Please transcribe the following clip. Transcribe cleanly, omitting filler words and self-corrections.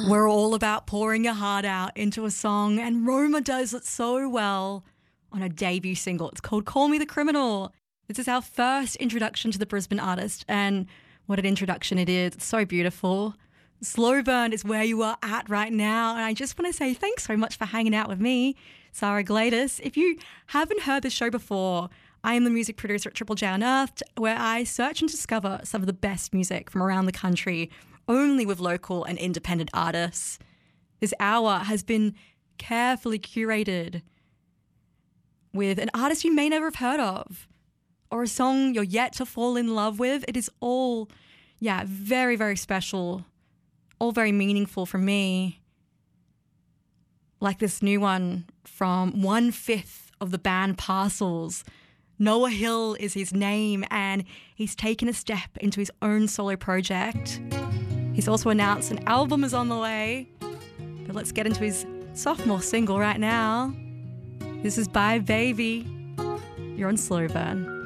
We're all about pouring your heart out into a song, and Roma does it so well on her debut single. It's called Call Me the Criminal. This is our first introduction to the Brisbane artist, and what an introduction it is. It's so beautiful. Slow Burn is where you are at right now, and I just want to say thanks so much for hanging out with me, Sarah Gladys. If you haven't heard this show before, I am the music producer at Triple J Unearthed, where I search and discover some of the best music from around the country, only with local and independent artists. This hour has been carefully curated with an artist you may never have heard of, or a song you're yet to fall in love with. It is all, very, very special, all very meaningful for me. Like this new one from 1/5 of the band Parcels. Noah Hill is his name, and he's taken a step into his own solo project. He's also announced an album is on the way, but let's get into his sophomore single right now. This is Bye Baby. You're on Slow Burn.